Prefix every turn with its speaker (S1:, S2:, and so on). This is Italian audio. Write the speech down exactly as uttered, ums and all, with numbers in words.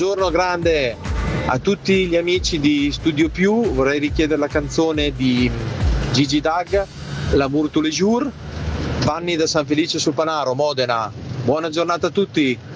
S1: buongiorno grande a tutti gli amici di Studio Più, vorrei richiedere la canzone di Gigi Dag, L'amour tous les jours. Vanni da San Felice sul Panaro, Modena. Buona giornata a tutti.